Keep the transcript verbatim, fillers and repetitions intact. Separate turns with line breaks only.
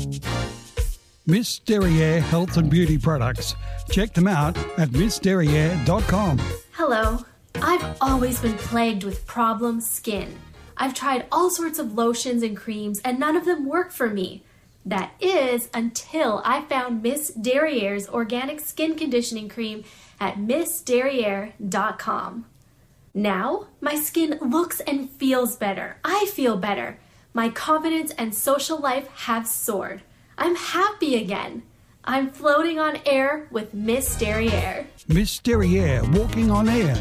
Miss Derriere Health and Beauty Products. Check them out at miss derriere dot com.
Hello. I've always been plagued with problem skin. I've tried all sorts of lotions and creams and none of them work for me. That is until I found Miss Derriere's organic skin conditioning cream at miss derriere dot com. Now, my skin looks and feels better. I feel better. My confidence and social life have soared. I'm happy again. I'm floating on air with Miss Derriere.
Miss Derriere, walking on air.